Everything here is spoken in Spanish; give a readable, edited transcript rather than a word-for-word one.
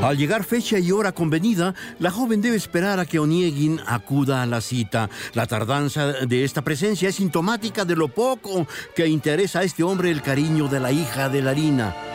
Al llegar fecha y hora convenida, la joven debe esperar a que Onegin acuda a la cita. La tardanza de esta presencia es sintomática de lo poco que interesa a este hombre el cariño de la hija de Larina.